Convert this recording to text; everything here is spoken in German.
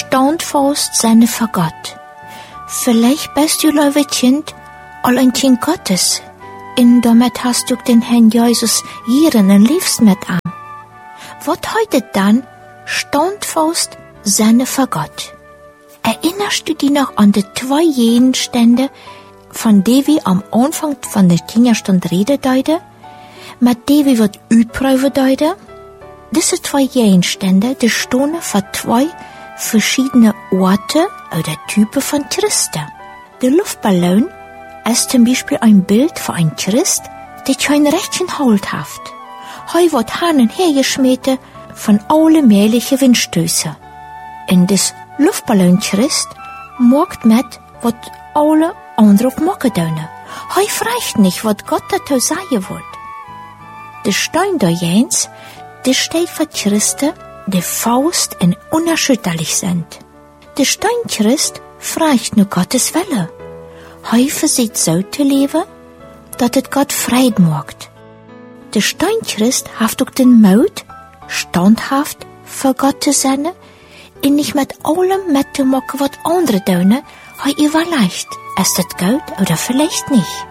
standvast zijn voor God. Vielleicht bist du lieber Kind, al ein Kind Gottes. Und damit hast du den Herrn Jesus Jieren und liebst mit an. Was heißt dann standvast sein für Gott? Erinnerst du dich noch an die 2 Gegenstände, von denen wir am Anfang von der Kinderstunde reden deuten? Mit denen wir was üben deuten? Diese 2 Gegenstände, die stehen für 2 verschiedene Orte oder Typen von Christen. Der Luftballon ist zum Beispiel ein Bild für einen Christ, der kein Rechtchen Halt hat. Er wird hin und her geschmissen von allen möglichen Windstößen. In das Luftballon-Christ macht mit, was alle anderen auch machen können. Er fragt nicht, was Gott dazu sagen will. Der Stein da Jens, der steht für Christen, die Faust und unerschütterlich sind. Der Steinchrist fragt nur Gottes Wille. Er versucht so zu leben, dass es Gott Frieden macht. Der Steinchrist hat auch den Mut, standhaft für Gott zu sein und nicht mit allem mitzumachen, was andere tun. Er überlegt, ist das gut oder vielleicht nicht.